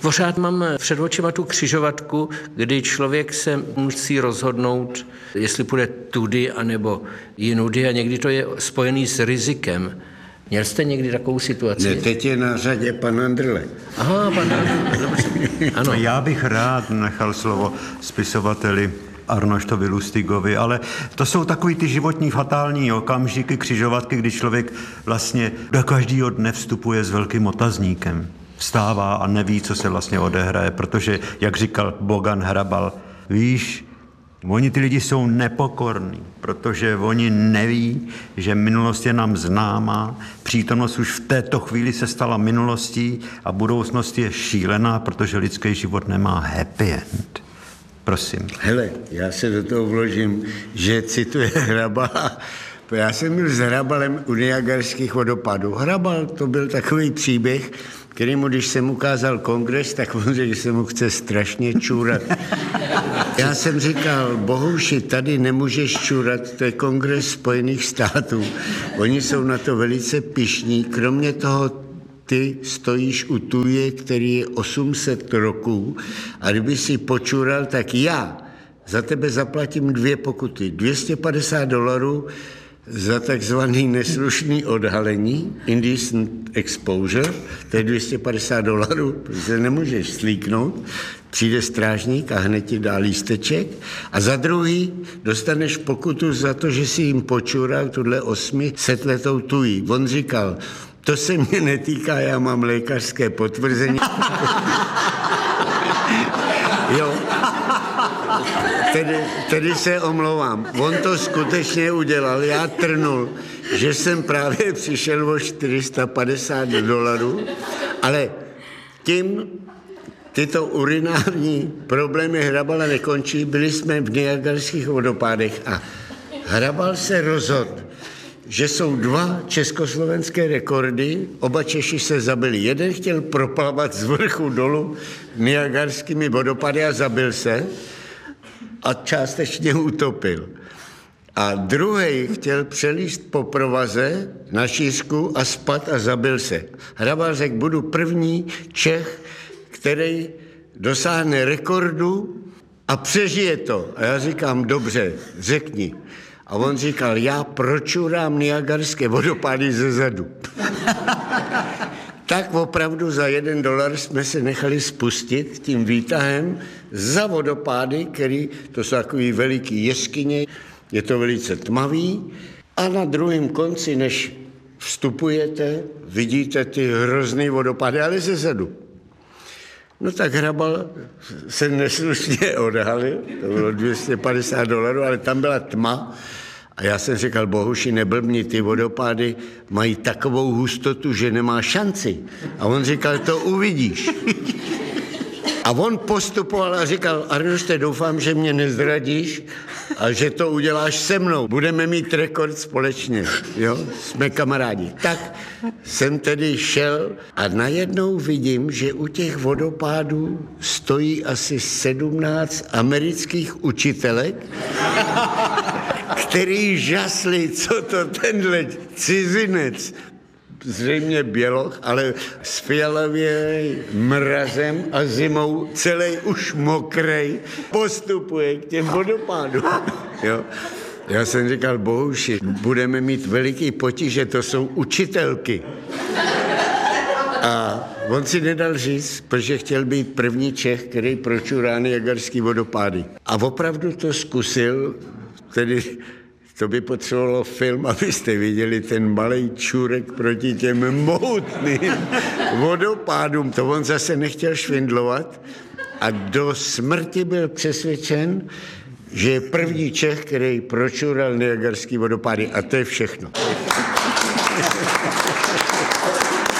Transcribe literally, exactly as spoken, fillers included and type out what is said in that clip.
Pořád mám před očima tu křižovatku, kdy člověk se musí rozhodnout, jestli půjde tudy anebo jinudy a někdy to je spojený s rizikem. Měl jste někdy takovou situaci? Ne, teď je na řadě pan Andrle. Aha, pan Andrle, dobře. Ano. Já bych rád nechal slovo spisovateli Arnoštovi Lustigovi, ale to jsou takový ty životní fatální okamžiky, křižovatky, kdy člověk vlastně do každého dne vstupuje s velkým otazníkem. Vstává a neví, co se vlastně odehraje, protože, jak říkal Bogan Hrabal, víš, oni ty lidi jsou nepokorní, protože oni neví, že minulost je nám známá, přítomnost už v této chvíli se stala minulostí a budoucnost je šílená, protože lidský život nemá happy end. Prosím. Hele, já se do toho vložím, že cituje Hrabala. Já jsem byl s Hrabalem u Niagarských vodopádů. Hrabal to byl takový příběh, kterému, když jsem ukázal kongres, tak on řekl, že se mu chce strašně čůrat. Já jsem říkal, Bohuši, tady nemůžeš čůrat, to je kongres Spojených států. Oni jsou na to velice pyšní. Kromě toho ty stojíš u tuje, který je osm set roků a kdyby si počural, tak já za tebe zaplatím dvě pokuty. dvě stě padesát dolarů za takzvaný neslušný odhalení, indecent exposure, to je dvě stě padesát dolarů, protože nemůžeš slíknout, přijde strážník a hned ti dá lísteček a za druhý dostaneš pokutu za to, že si jim počural tuhle osmi setletou tují. On říkal, to se mě netýká, já mám lékařské potvrzení. Jo. Tedy, tedy se omlouvám. On to skutečně udělal. Já trnul, že jsem právě přišel o čtyři sta padesát dolarů, ale tím tyto urinární problémy Hrabala nekončí. Byli jsme v Niagarských vodopádech a Hrabal se rozhodl, že jsou dva československé rekordy, oba Češi se zabili. Jeden chtěl proplavat z vrchu dolů Niagarskými vodopády a zabil se a částečně utopil. A druhý chtěl přelíst po provaze na šířku a spat a zabil se. Hrabal řekl, budu první Čech, který dosáhne rekordu a přežije to. A já říkám, dobře, řekni. A on říkal, já pročurám Niagarské vodopády ze zadu. Tak opravdu za jeden dolar jsme se nechali spustit tím výtahem za vodopády, který, to jsou takový veliký jeskyně, je to velice tmavý a na druhém konci, než vstupujete, vidíte ty hrozný vodopády, ale ze zadu. No tak Hrabal se neslušně odhalil, to bylo dvě stě padesát dolarů, ale tam byla tma a já jsem říkal, Bohuši, neblbni, ty vodopády mají takovou hustotu, že nemá šanci. A on říkal, to uvidíš. A on postupoval a říkal, Arnošte, doufám, že mě nezradíš a že to uděláš se mnou. Budeme mít rekord společně, jo, jsme kamarádi. Tak jsem tedy šel a najednou vidím, že u těch vodopádů stojí asi sedmnáct amerických učitelek, který žasli, co to tenhle cizinec, zřejmě běloch, ale s fialovým mrazem a zimou celý už mokrej postupuje k těm vodopádům. Jo. Já jsem říkal, Bohuši, budeme mít veliký potíže, to jsou učitelky. A on si nedal říct, protože chtěl být první Čech, který pročurá Niagarský vodopády. A opravdu to zkusil, tedy to by potřebovalo film, abyste viděli ten malej čůrek proti těm mohutným vodopádům. To on zase nechtěl švindlovat a do smrti byl přesvědčen, že je první Čech, který pročural Niagarský vodopády. A to je všechno.